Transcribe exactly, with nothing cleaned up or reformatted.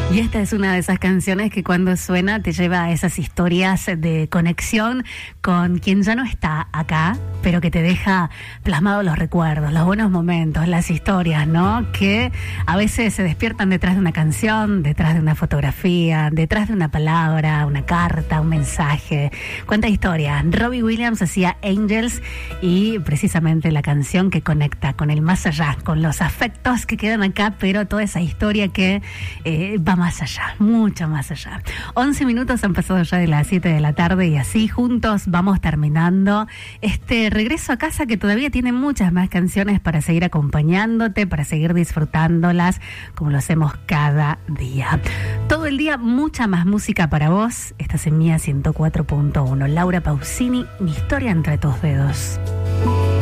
Y esta es una de esas canciones que cuando suena te lleva a esas historias de conexión con quien ya no está acá, pero que te deja plasmados los recuerdos, los buenos momentos, las historias, ¿no? Que a veces se despiertan detrás de una canción, detrás de una fotografía, detrás de una palabra, una carta, un mensaje. Cuánta historia. Robbie Williams hacía Angels y precisamente la canción que conecta con el más allá, con los afectos que quedan acá, pero toda esa historia que eh, va más allá, mucho más allá. once minutos han pasado ya de las siete de la tarde y así juntos vamos terminando este regreso a casa que todavía tiene muchas más canciones para seguir acompañándote, para seguir disfrutándolas como lo hacemos cada día. Todo el día mucha más música para vos. Estás en Mía ciento cuatro punto uno. Laura Pausini, mi historia entre tus dedos.